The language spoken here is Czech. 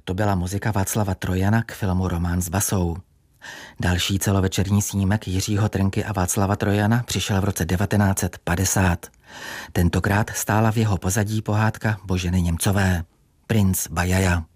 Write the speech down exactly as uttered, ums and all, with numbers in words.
To byla muzika Václava Trojana k filmu Román s basou. Další celovečerní snímek Jiřího Trnky a Václava Trojana přišel v roce devatenáct set padesát. Tentokrát stála v jeho pozadí pohádka Boženy Němcové, Princ Bajaja.